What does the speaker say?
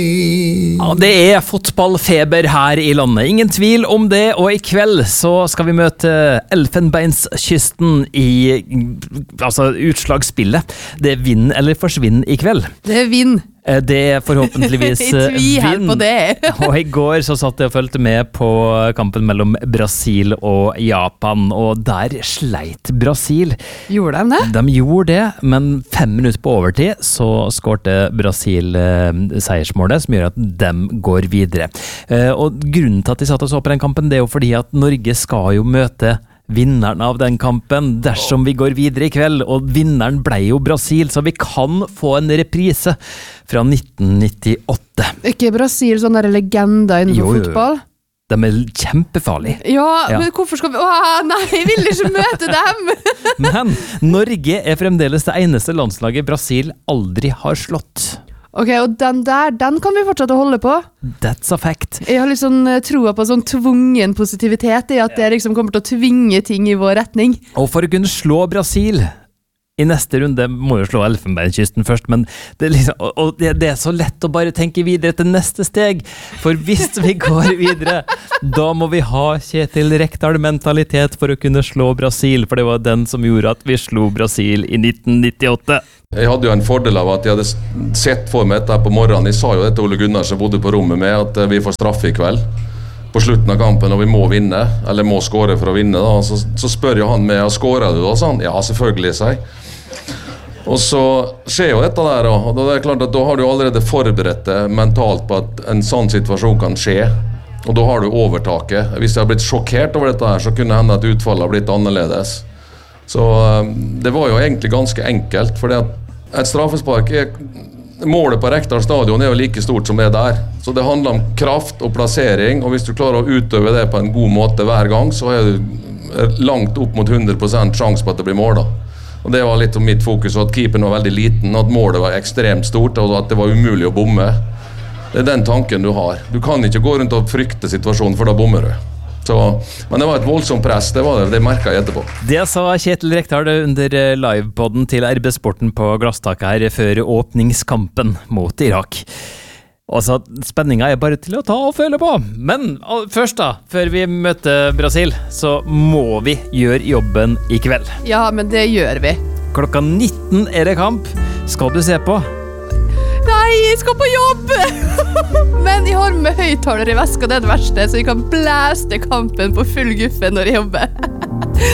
Ja, det fotballfeber her i landet, ingen tvil om det, og i kveld så skal vi møte Elfenbenskysten i utslagsspillet. Det vinn eller forsvinn i kveld. Det vinn. Det forhåpentligvis vinn. På det. Og i går så satt jeg og følte med på kampen mellom Brasil og Japan, og der sleit Brasil. Gjorde de det? De gjorde det, men 5 minutter på overtid så skårte Brasil seiersmålet, som gjør at de går videre. Og grunnen til at de satt og så på den kampen, det jo fordi at Norge skal jo møte vinneren av den kampen dersom vi går videre i kveld, og vinneren ble jo Brasil, så vi kan få en reprise fra 1998. Ikke Brasil sånn der legender innenfor fotball? De kjempefarlige. Ja, men hvorfor skal vi... nei, jeg vil ikke møte dem! Men Norge fremdeles det eneste landslaget Brasil aldri har slått. Ok, og den kan vi fortsette å holde på. That's a fact. Jeg har litt sånn troa på sånn tvungen positivitet i at det liksom kommer til å tvinge ting i vår retning. Og for å kunne slå Brasil i neste runde, må jo slå Elfenbenskysten først, men det så lett å bare tenke videre til neste steg, for hvis vi går videre, da må vi ha Kjetil Rekdal-mentalitet for å kunne slå Brasil, for det var den som gjorde at vi slo Brasil i 1998. Jeg hadde jo en fordel av at jeg hadde sett for meg dette på morgenen. Jeg sa jo det til Ole Gunnar som bodde på rommet med, at vi får straffe i kveld på slutten av kampen, og vi må vinne, eller må skåre for å vinne. Da. Så spør jo han meg, skårer du da? Sånn, ja, selvfølgelig, sier jeg. Og så skjer jo dette der, og det klart at da har du allerede forberedt deg mentalt på at en sånn situasjon kan skje, og da har du overtaket. Hvis jeg har blitt sjokkert over dette her, så kunne det hende at utfallet har blitt annerledes. Så det var jo egentlig ganske enkelt, fordi at et straffespark målet på Rekdal stadion jo like stort som det der. Så det handler om kraft og plassering, og hvis du klarer å utøve det på en god måte hver gang, så du langt opp mot 100% sjanse på at det blir mål da. Og det var litt om mitt fokus, at keeperen var veldig liten, at målet var ekstremt stort, og at det var umulig å bomme. Det den tanken du har. Du kan ikke gå rundt og frykte situasjonen, for da bommer du. Så, men det var et voldsomt press, det merket jeg etterpå. Det sa Kjetil Rekdal under livepodden til RB Sporten på Glasstaket her før åpningskampen mot Irak. Altså, spenningen bare til å ta og føle på. Men først da, før vi møter Brasil, så må vi gjøre jobben i kveld. Ja, men det gjør vi. Klokka 19 det kamp. Skal du se på? Nei, jeg skal på jobb! Men jeg har med høyttaler i veska, det det verste, så jeg kan blæste kampen på full guffe når jeg jobber.